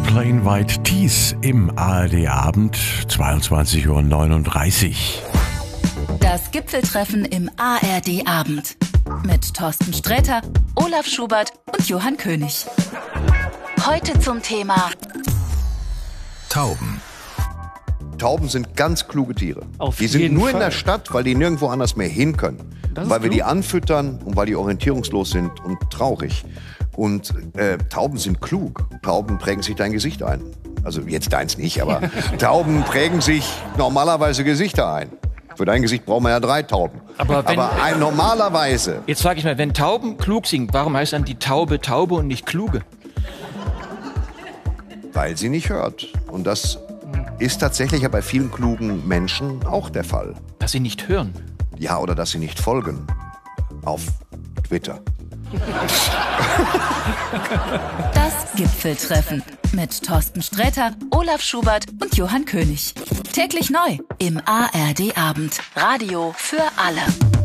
Plain White Tees im ARD-Abend, 22:39 Uhr. Das Gipfeltreffen im ARD-Abend mit Thorsten Sträter, Olaf Schubert und Johann König. Heute zum Thema Tauben. Tauben sind ganz kluge Tiere. Die sind nur in der Stadt, weil die nirgendwo anders mehr hin können. Weil wir die anfüttern und weil die orientierungslos sind und traurig. Und Tauben sind klug. Tauben prägen sich dein Gesicht ein. Also jetzt deins nicht, aber Tauben prägen sich normalerweise Gesichter ein. Für dein Gesicht brauchen wir ja 3 Tauben. Aber normalerweise. Jetzt frage ich mal, wenn Tauben klug sind, warum heißt dann die Taube Taube und nicht Kluge? Weil sie nicht hört. Und das ist tatsächlich ja bei vielen klugen Menschen auch der Fall. Dass sie nicht hören. Ja, oder dass sie nicht folgen. Auf Twitter. Das Gipfeltreffen mit Thorsten Sträter, Olaf Schubert und Johann König. Täglich neu im ARD-Abend. Radio für alle.